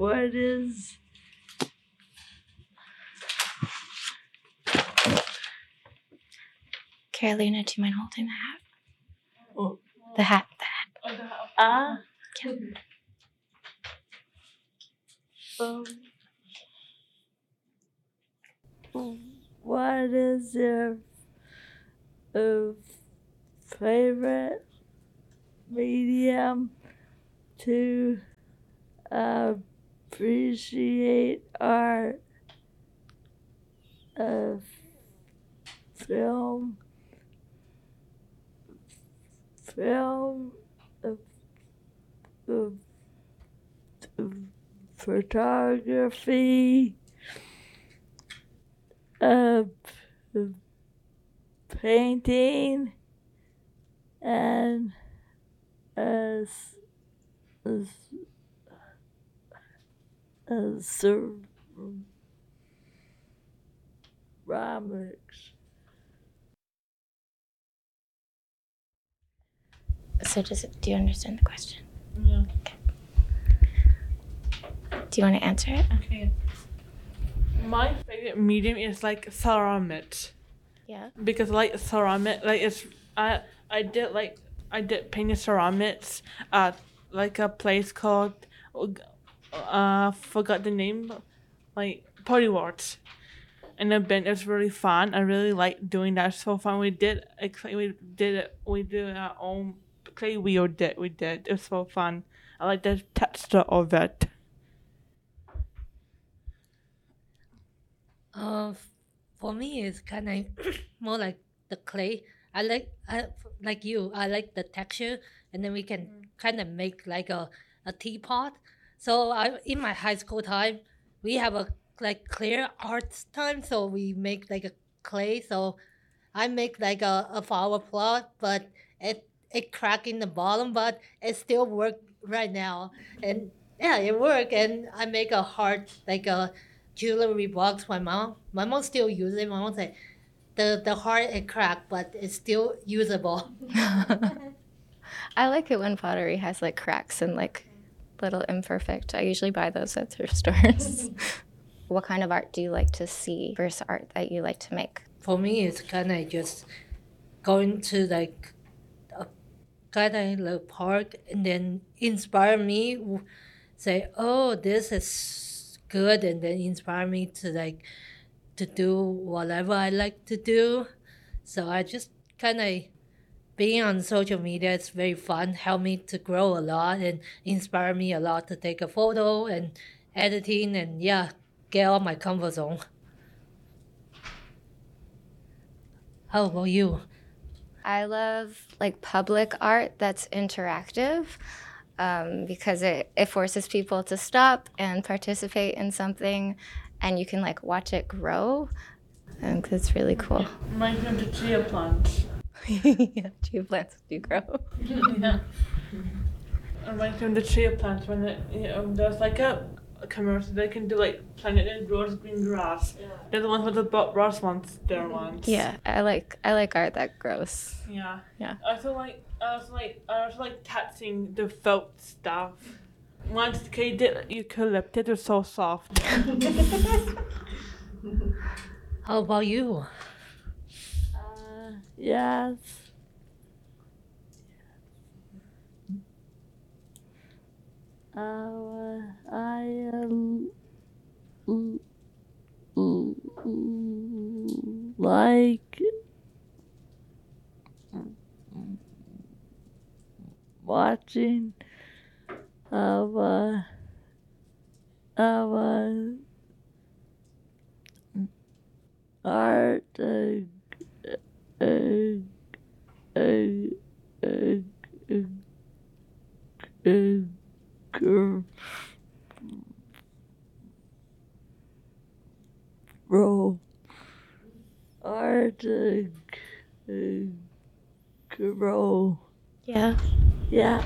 what is Carolina, do you mind holding the hat? oh, The hat. what is your favorite medium to appreciate art? Film, photography, painting, and ceramics. So do you understand the question? Yeah. Okay. Do you want to answer it? Okay. My favorite medium is like ceramics. Yeah. Because like ceramic, like it's I did painted ceramics at like a place called forgot the name, like Polyworks. And the band is really fun. I really like doing that. It's so fun. We did our own clay wheel. We did. It was so fun. I like the texture of it. For me, it's kind of more like the clay. I like you. I like the texture, and then we can kind of make like a teapot. So in my high school time, we have a like clear arts time, so we make like a clay. So I make like a flower plot, but it cracked in the bottom, but it still work right now. And yeah, it work. And I make a heart like a jewelry box. My mom still use it. My mom say the heart it cracked, but it's still usable. I like it when pottery has like cracks and like little imperfect. I usually buy those at thrift stores. What kind of art do you like to see versus art that you like to make? For me, it's kind of just going to like a kind of like park and then inspire me, say, oh, this is good, and then inspire me to like to do whatever I like to do. So I just kind of being on social media, it's very fun, help me to grow a lot and inspire me a lot to take a photo and editing and yeah, get out my comfort zone. How about you? I love like public art that's interactive because it forces people to stop and participate in something, and you can like watch it grow. I think that's really cool. My favorite chia plants. Yeah, chia plants do grow. Yeah. And my favorite chia plants when there's like a commercial they can do like planet rose green grass. Yeah. They're the ones with the Bob Ross ones. They're ones. Yeah, I like art that grows. Yeah. Yeah. I also like touching the felt stuff. Once Kay did eucalyptus, it's so soft. How about you? Yes. I like watching our art grow art grow. Yeah. Yeah.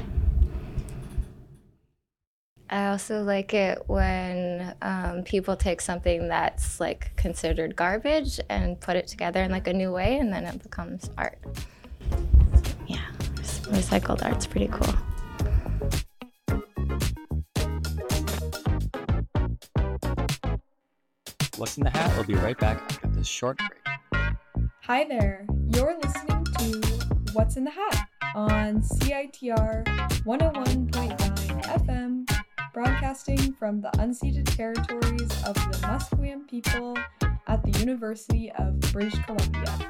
I also like it when people take something that's like considered garbage and put it together in like a new way, and then it becomes art. Yeah, recycled art's pretty cool. What's in the Hat will be right back after this short break. Hi there, you're listening to What's in the Hat on CITR 101.9 FM, broadcasting from the unceded territories of the Musqueam people at the University of British Columbia.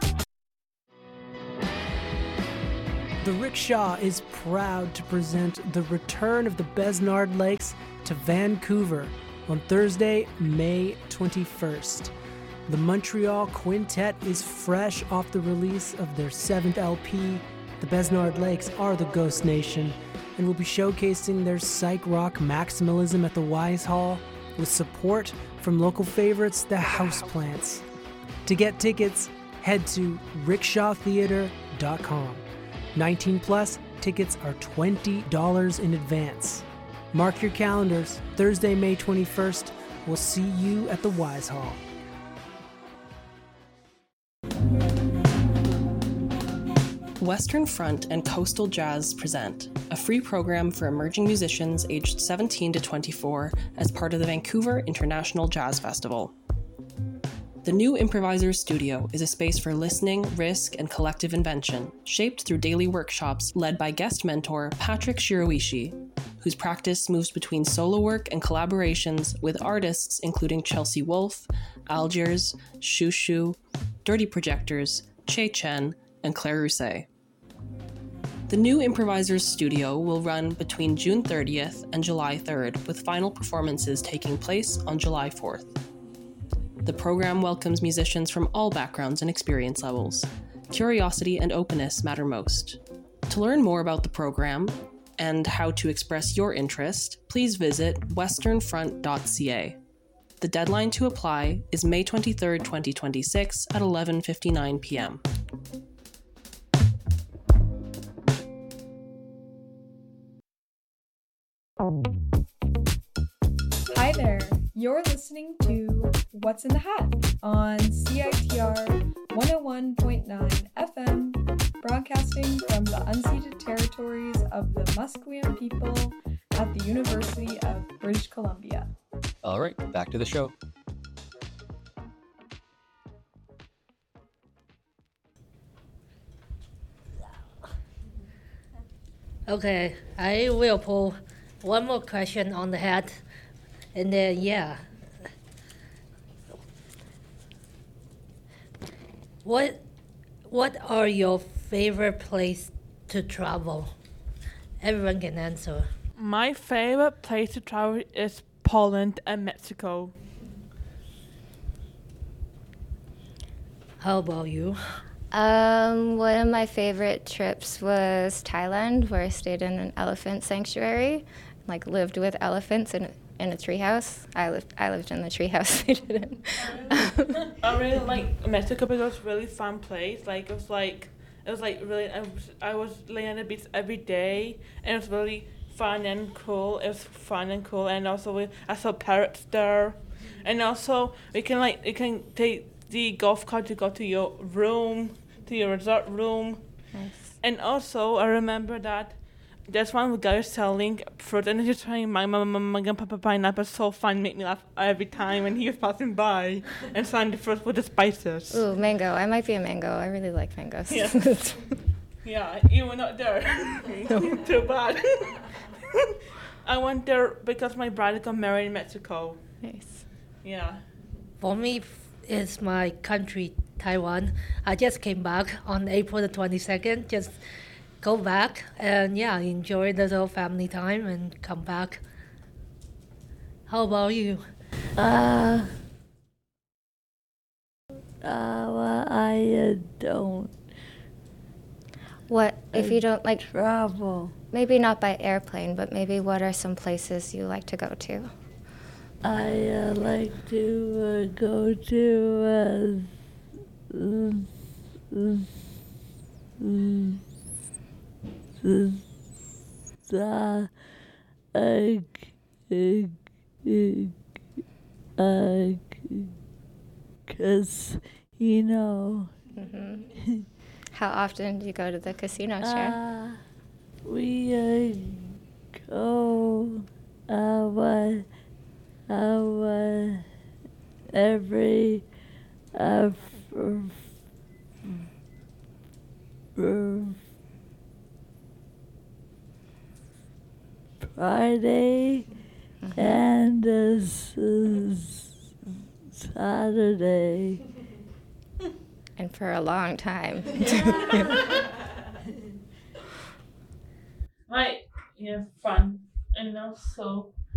The Rickshaw is proud to present the return of the Besnard Lakes to Vancouver on Thursday, May 21st. The Montreal Quintet is fresh off the release of their 7th LP. The Besnard Lakes are the Ghost Nation and will be showcasing their psych rock maximalism at the Wise Hall with support from local favorites, the Houseplants. To get tickets, head to rickshawtheater.com. 19 plus, tickets are $20 in advance. Mark your calendars, Thursday, May 21st. We'll see you at the Wise Hall. Western Front and Coastal Jazz present a free program for emerging musicians aged 17 to 24 as part of the Vancouver International Jazz Festival. The New Improvisers Studio is a space for listening, risk, and collective invention, shaped through daily workshops led by guest mentor Patrick Shiroishi, whose practice moves between solo work and collaborations with artists including Chelsea Wolfe, Algiers, Shushu, Dirty Projectors, Che Chen, and Claire Rousset. The New Improvisers Studio will run between June 30th and July 3rd, with final performances taking place on July 4th. The program welcomes musicians from all backgrounds and experience levels. Curiosity and openness matter most. To learn more about the program and how to express your interest, please visit westernfront.ca. The deadline to apply is May 23rd, 2026 at 11:59 p.m. Hi there, you're listening to What's in the Hat on CITR 101.9 FM, broadcasting from the unceded territories of the Musqueam people at the University of British Columbia. All right, back to the show. Okay, I will pull one more question on the hat, and then What are your favorite place to travel? Everyone can answer. My favorite place to travel is Poland and Mexico. How about you? One of my favorite trips was Thailand, where I stayed in an elephant sanctuary, like lived with elephants in a treehouse. I lived in the treehouse. They didn't. I really like Mexico because it was a really fun place. It was really. I was laying on the beach every day, and it was really fun and cool. It was fun and cool, and also I saw parrots there, and also you can take the golf cart to go to your room, to your resort room. Nice. And also, I remember that there's one guy selling fruit, and he's trying mango pineapple. So fun, make me laugh every time when he was passing by and selling the fruit with the spices. Ooh, mango. I might be a mango. I really like mangoes. Yeah. Yeah, you were not there. Too bad. I went there because my brother got married in Mexico. Nice. Yeah. For me, it's my country, Taiwan. I just came back on April the 22nd. Just go back and enjoy the whole family time and come back. How about you? Well, I don't What if you don't like? travel. Maybe not by airplane, but maybe what are some places you like to go to? I like to go to casino. Hmm. How often do you go to the casino, Sharon? We go every uh, Friday and Saturday. And for a long time. Right, yeah, fun. And also,